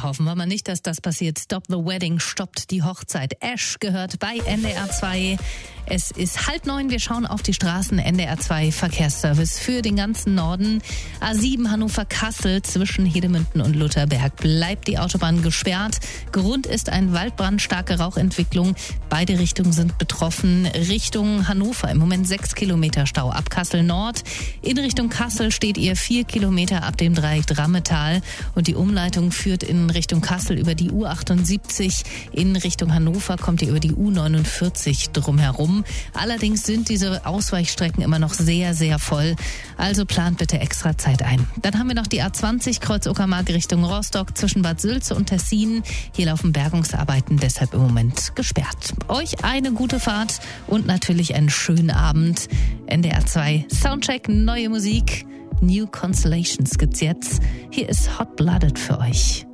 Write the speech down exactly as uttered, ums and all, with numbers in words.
Hoffen wir mal nicht, dass das passiert. Stop the Wedding, stoppt die Hochzeit. Ash gehört bei N D R zwei. Es ist halb neun, wir schauen auf die Straßen. N D R zwei Verkehrsservice für den ganzen Norden. A sieben Hannover-Kassel zwischen Hedemünden und Lutherberg bleibt die Autobahn gesperrt. Grund ist ein Waldbrand, starke Rauchentwicklung. Beide Richtungen sind betroffen. Richtung Hannover im Moment sechs Kilometer Stau ab Kassel Nord. In Richtung Kassel steht ihr vier Kilometer ab dem Dreieck Drammetal. Und die Umleitung führt in Richtung Kassel über die U achtundsiebzig. In Richtung Hannover kommt ihr über die U neunundvierzig drumherum. Allerdings sind diese Ausweichstrecken immer noch sehr, sehr voll. Also plant bitte extra Zeit ein. Dann haben wir noch die A zwanzig Kreuz Uckermark Richtung Rostock zwischen Bad Sülze und Tessin. Hier laufen Bergungsarbeiten, deshalb im Moment gesperrt. Euch eine gute Fahrt und natürlich einen schönen Abend. N D R zwei Soundcheck, neue Musik. New Constellations gibt's jetzt. Hier ist Hot Blooded für euch.